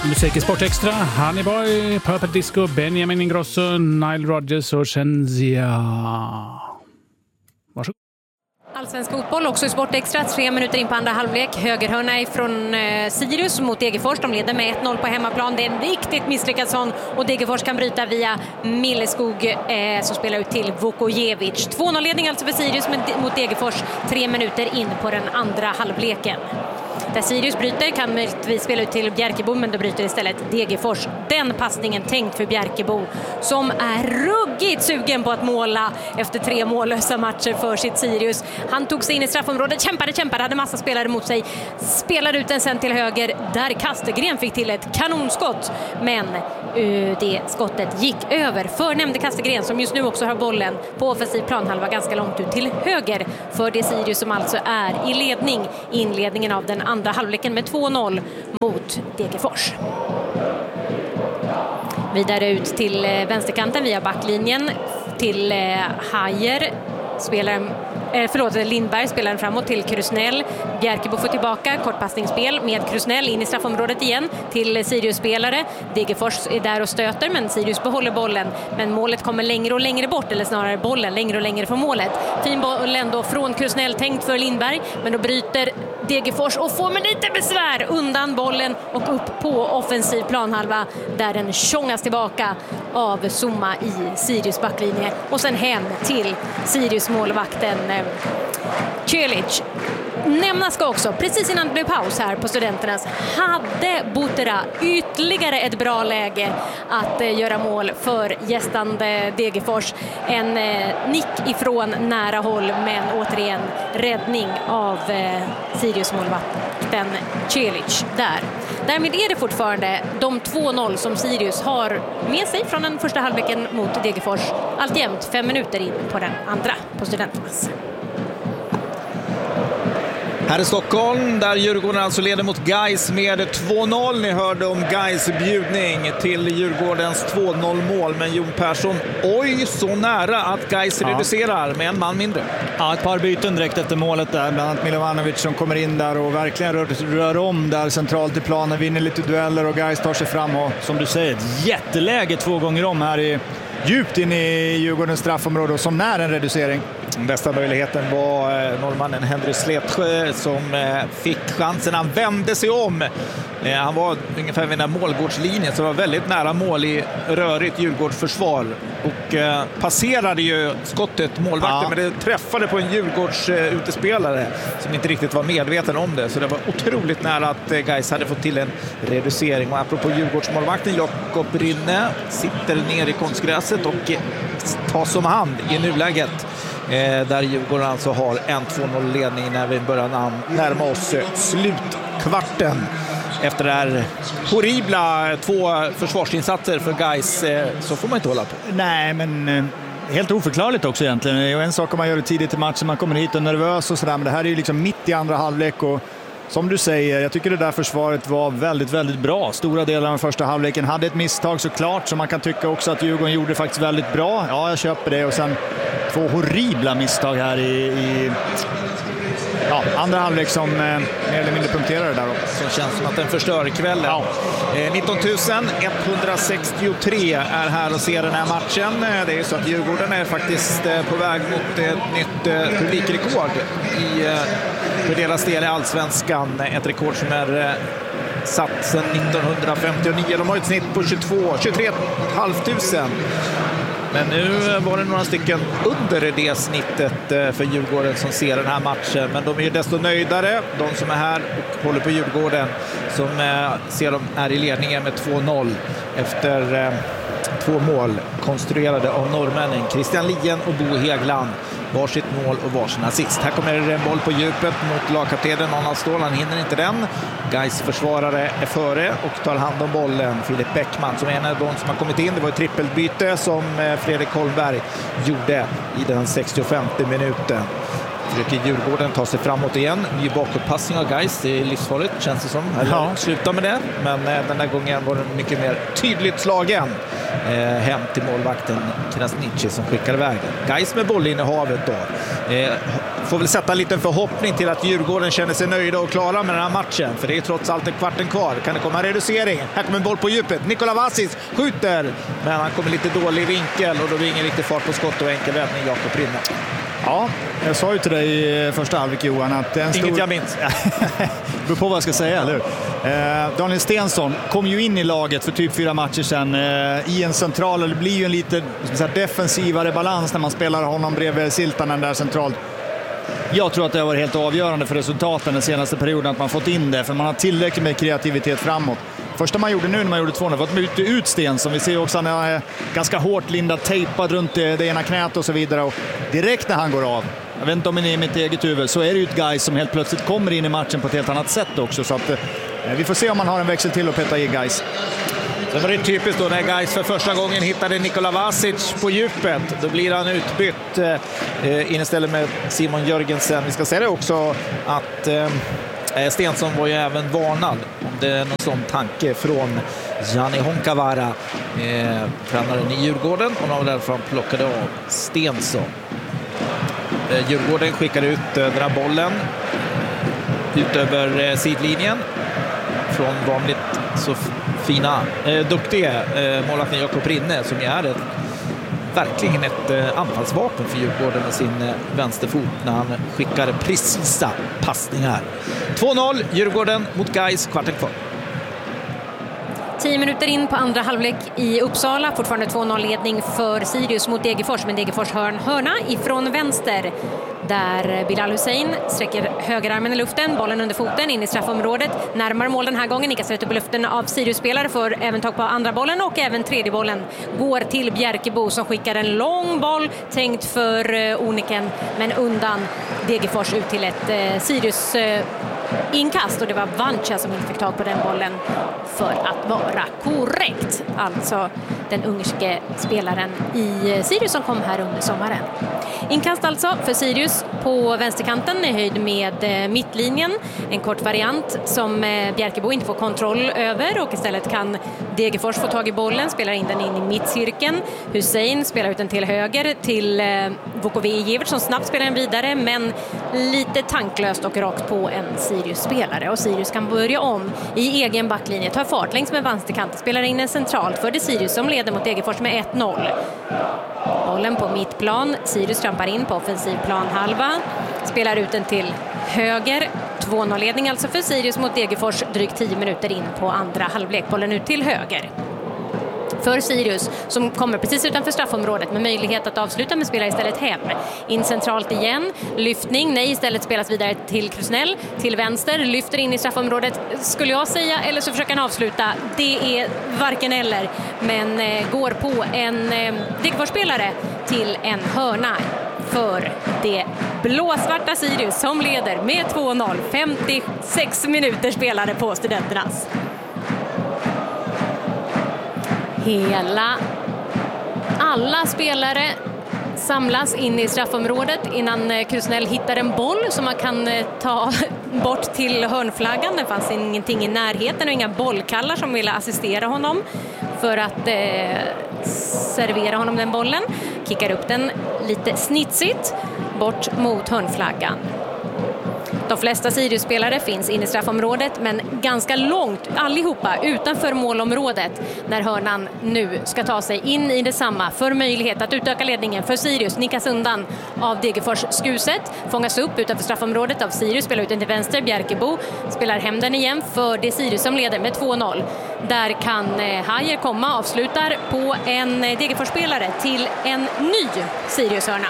Musik i Sport Extra, Honeyboy, Purple Disco, Benjamin Ingrosso, Nile Rodgers och Shenzia. Varsågod. Allsvensk fotboll också i Sport Extra, 3 minuter in på andra halvlek. Högerhörna från Sirius mot Degerfors. De leder med 1-0 på hemmaplan. Det är en riktigt misslyckad sån och Degerfors kan bryta via Milleskog som spelar ut till Vukojevic. 2-0-ledning alltså för Sirius mot Degerfors 3 minuter in på den andra halvleken. Där Sirius bryter kan vi spela ut till Bjärkebo, men då bryter istället Degerfors. Den passningen tänkt för Bjärkebo som är ruggigt sugen på att måla efter 3 mållösa matcher för sitt Sirius. Han tog sig in i straffområdet, kämpade, hade massa spelare mot sig. Spelade ut den sen till höger där Kastegren fick till ett kanonskott. Men det skottet gick över för nämnde Kastegren som just nu också har bollen på offensiv planhalva ganska långt ut till höger för det Sirius som alltså är i ledning. Inledningen av den andra halvleken med 2-0 mot Degerfors. Vidare ut till vänsterkanten via backlinjen till Hajer. Lindberg spelar framåt till Krusnell. Bjärkebo får tillbaka, kortpassningsspel med Krusnell in i straffområdet igen till Sirius-spelare. Degerfors är där och stöter, men Sirius behåller bollen. Men målet kommer längre och längre bort, eller snarare bollen längre och längre från målet. Fin boll ändå från Krusnell, tänkt för Lindberg, men då bryter Degerfors och får med lite besvär undan bollen och upp på offensiv planhalva där den tjongas tillbaka av Zuma i Sirius backlinje och sen hem till Sirius målvakten Celic. Nämnas ska också, precis innan det blev paus här på Studenternas, hade Butera ytterligare ett bra läge att göra mål för gästande Degerfors. En nick ifrån nära håll, men återigen räddning av Sirius målvakten Celic där. Därmed är det fortfarande de 2-0 som Sirius har med sig från den första halvleken mot Degerfors. Alltjämt 5 minuter in på den andra på Studenternas. Här i Stockholm där Djurgården alltså leder mot Gais med 2-0. Ni hörde om Gais bjudning till Djurgårdens 2-0-mål. Men Jon Persson, oj så nära att Gais reducerar med en man mindre. Ja, ett par byten direkt efter målet där. Bland annat Milovanovic som kommer in där och verkligen rör om där centralt i planen. Vinner lite dueller och Gais tar sig fram. Och som du säger, ett jätteläge 2 gånger om här i djupt in i Djurgårdens straffområde och som när en reducering. Bästa möjligheten var norrmannen Henry Sletsjö som fick chansen. Han vände sig om. Han var ungefär vid den här målgårdslinjen, så det var väldigt nära mål i rörigt Djurgårdsförsvar. Och passerade ju skottet målvakten, men det träffade på en Djurgårds utespelare som inte riktigt var medveten om det. Så det var otroligt nära att Gais hade fått till en reducering. Och apropå Djurgårdsmålvakten, Jakob Rinne sitter ner i konstgräset och tar som hand i nuläget. Där Djurgården alltså har en 2-0-ledning när vi börjar närma oss slutkvarten. Efter det här horribla 2 försvarsinsatser för Gais, så får man inte hålla på. Nej, men helt oförklarligt också egentligen. Och en sak om man gör det tidigt i matchen, man kommer hit och nervös och sådär, men det här är ju liksom mitt i andra halvlek och som du säger, jag tycker det där försvaret var väldigt, väldigt bra. Stora delar av första halvleken hade ett misstag såklart, så man kan tycka också att Djurgården gjorde faktiskt väldigt bra. Ja, jag köper det. Och sen 2 horribla misstag här i andra halvlek som mer eller mindre punkterade där. Som känns som att den förstör kvällen. Ja. 19 163 är här och ser den här matchen. Det är ju så att Djurgården är faktiskt på väg mot ett nytt publikrekord för deras del i Allsvenskan. Ett rekord som är satt sedan 1959. De har ett snitt på 23 500. Men nu var det några stycken under det snittet för Djurgården som ser den här matchen. Men de är ju desto nöjdare, de som är här och håller på Djurgården, som ser de är i ledningen med 2-0 efter 2 mål konstruerade av norrmännen Christian Lien och Bo Hegland. Varsitt mål och varsin assist. Här kommer det en boll på djupet mot lagkaptenen Arnold Ståhl. Han hinner inte den. Gais försvarare är före och tar hand om bollen. Filip Bäckman som är en av de som har kommit in. Det var ett trippelbyte som Fredrik Holmberg gjorde i den 65:e minuten. Försöker Djurgården ta sig framåt igen. Ny bakåtpassning av Gais. Det är livsfarligt, känns det som. Eller sluta med det. Men den där gången var den mycket mer tydligt slagen. Hem till målvakten Krasniqi som skickar iväg den. Gais med bollinnehavet då. får väl sätta en liten förhoppning till att Djurgården känner sig nöjda och klara med den här matchen. För det är trots allt en kvarten kvar. Kan det komma en reducering? Här kommer en boll på djupet. Nikola Vasic skjuter. Men han kommer lite dålig vinkel och då blir ingen riktigt fart på skott och enkel räddning Jakob Rinne. Ja, jag sa ju till dig i första halvlek, Johan, att en stor... Inget jag minns. Det beror på vad jag ska säga, eller hur? Daniel Stensson kom ju in i laget för typ 4 matcher sedan i en central. Det blir ju en lite defensivare balans när man spelar honom bredvid Siltanen där centralt. Jag tror att det har varit helt avgörande för resultaten den senaste perioden att man fått in det, för man har tillräckligt med kreativitet framåt. Första man gjorde nu när man gjorde 2-0 var att byta ut Stensson. Vi ser också att han är ganska hårt lindad, tejpad runt det ena knät och så vidare. Och direkt när han går av, jag vet inte om det är mitt eget huvud, så är det ju ett guy som helt plötsligt kommer in i matchen på ett helt annat sätt också. Så att, vi får se om man har en växel till att peta i guys. Sen var det typiskt då när Gais för första gången hittade Nikola Vasic på djupet. Då blir han utbytt in istället med Simon Jörgensen. Vi ska säga det också att Stensson var ju även varnad om det är någon sån tanke från Jani Honkavara, tränaren i Djurgården, och de därifrån plockade av Stensson. Djurgården skickade ut den här bollen ut över sidlinjen från vanligt så fina, duktiga målvakten Jakob Rinne, som är verkligen ett anfallsvapen för Djurgården med sin vänsterfot när han skickar precisa passningar. 2-0 Djurgården mot Gais, kvarten kvar. 10 minuter in på andra halvlek i Uppsala. Fortfarande 2-0-ledning för Sirius mot Degerfors. Men Degerfors hörna ifrån vänster. Där Bilal Hussein sträcker högerarmen i luften. Bollen under foten in i straffområdet. Närmare mål den här gången. Nickas rätt upp i luften av Sirius-spelare. Får även tag på andra bollen. Och även tredje bollen går till Bjerkebo som skickar en lång boll. Tänkt för Oniken. Men undan Degerfors ut till ett Sirius inkast, och det var Vancha som inte fick tag på den bollen för att vara korrekt. Alltså den ungerske spelaren i Sirius som kom här under sommaren. Inkast alltså för Sirius på vänsterkanten i höjd med mittlinjen. En kort variant som Bjerkebo inte får kontroll över, och istället kan Degerfors få tag i bollen, spelar in den in i mittcirkeln. Hussein spelar ut den till höger till Vukovic som snabbt spelar den vidare, men lite tanklöst och rakt på en Sirius-spelare. Och Sirius kan börja om i egen backlinje, tar fart längs med vänsterkanten, spelar in en centralt för det Sirius som leder mot Degerfors med 1-0. Bollen på mittplan, Sirius trampar in på offensiv planhalva, spelar ut den till höger. 2-0-ledning alltså för Sirius mot Degerfors drygt 10 minuter in på andra halvlek. Bollen ut till höger för Sirius som kommer precis utanför straffområdet med möjlighet att avsluta med spela istället hem. In centralt igen, lyftning, nej, istället spelas vidare till Krusnell, till vänster, lyfter in i straffområdet skulle jag säga, eller så försöker han avsluta. Det är varken eller, men går på en Degerfors-spelare till en hörna för det blåsvarta Sirius som leder med 2-0. 56 minuter spelade på Studenternas. Alla spelare samlas in i straffområdet innan Krusnell hittar en boll som man kan ta bort till hörnflaggan. Det fanns ingenting i närheten och inga bollkallar som ville assistera honom för att servera honom den bollen. Kickar upp den lite snitsigt bort mot hörnflaggan. De flesta Sirius-spelare finns inne i straffområdet, men ganska långt allihopa utanför målområdet när hörnan nu ska ta sig in i detsamma för möjlighet att utöka ledningen för Sirius. Nickas undan av Degerfors skuset, fångas upp utanför straffområdet av Sirius, spelar ut den till vänster. Bjerkebo spelar hem den igen för det Sirius som leder med 2-0. Där kan Hajer komma, avslutar på en Degerfors-spelare till en ny Sirius-hörna.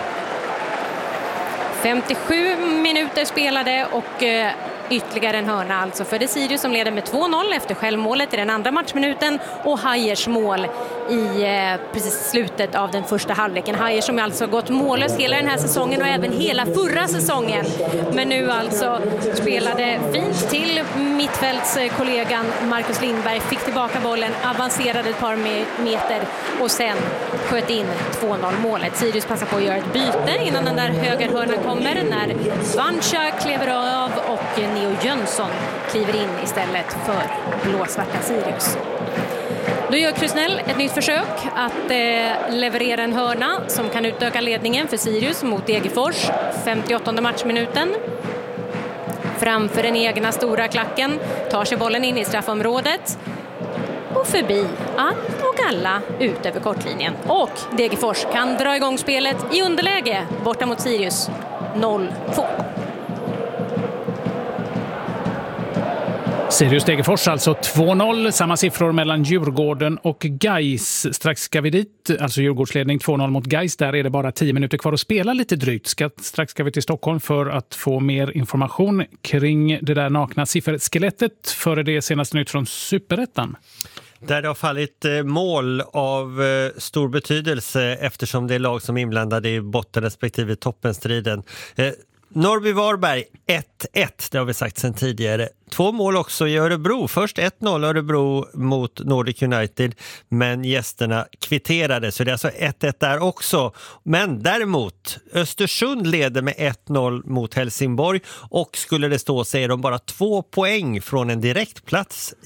57 minuter spelade och ytterligare en hörna alltså för det Sirius som leder med 2-0 efter självmålet i den andra matchminuten och Hajers mål i precis slutet av den första halvleken. Hajer som alltså gått mållös hela den här säsongen och även hela förra säsongen, men nu alltså spelade fint till mittfältskollegan Marcus Lindberg, fick tillbaka bollen, avancerade ett par meter och sen sköt in 2-0 målet. Sirius passar på att göra ett byte innan den där högerhörnan kommer när Vancha kliver av och Neo Jönsson kliver in istället för blåsvarta Sirius. Då gör Krusnell ett nytt försök att leverera en hörna som kan utöka ledningen för Sirius mot Degerfors. 58:e matchminuten. Framför den egna stora klacken tar sig bollen in i straffområdet. Och förbi allt och alla ut över kortlinjen. Och Degerfors kan dra igång spelet i underläge borta mot Sirius 0-2. Sirius Degerfors alltså 2-0. Samma siffror mellan Djurgården och Gais. Strax ska vi dit, alltså Djurgårdsledning 2-0 mot Gais. Där är det bara 10 minuter kvar att spela lite drygt. Strax ska vi till Stockholm för att få mer information kring det där nakna sifferskelettet. Före det senaste nytt från Superettan. Där det har fallit mål av stor betydelse eftersom det är lag som är inblandade i botten respektive toppenstriden. Norrby-Varberg 1-1, det har vi sagt sedan tidigare. 2 mål också i Örebro. Först 1-0 Örebro mot Nordic United, men gästerna kvitterade. Så det är alltså 1-1 där också. Men däremot, Östersund leder med 1-0 mot Helsingborg och skulle det stå så är de bara 2 poäng från en direktplats